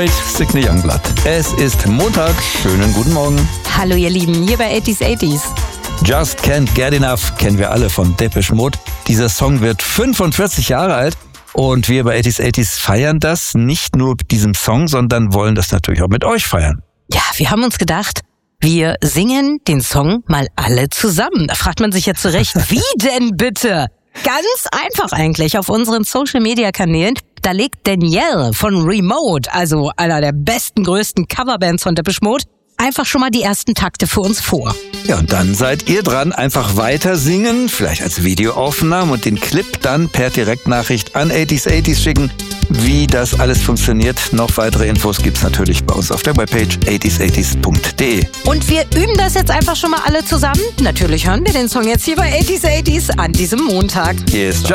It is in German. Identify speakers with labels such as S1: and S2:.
S1: Signe Youngblood. Es ist Montag. Schönen guten Morgen.
S2: Hallo ihr Lieben, hier bei 80s.
S1: Just Can't Get Enough kennen wir alle von Depeche Mode. Dieser Song wird 45 Jahre alt und wir bei 80s feiern das nicht nur mit diesem Song, sondern wollen das natürlich auch mit euch feiern.
S2: Ja, wir haben uns gedacht, wir singen den Song mal alle zusammen. Da fragt man sich ja zu Recht, wie denn bitte? Ganz einfach eigentlich auf unseren Social-Media-Kanälen. Da legt Danielle von Remote, also einer der besten, größten Coverbands von Depeche Mode, einfach schon mal die ersten Takte für uns vor.
S1: Ja, und dann seid ihr dran, einfach weiter singen, vielleicht als Videoaufnahme und den Clip dann per Direktnachricht an 80s schicken. Wie das alles funktioniert, noch weitere Infos gibt's natürlich bei uns auf der Webpage 80s80s.de.
S2: Und wir üben das jetzt einfach schon mal alle zusammen. Natürlich hören wir den Song jetzt hier bei 80s an diesem Montag.
S1: Hier ist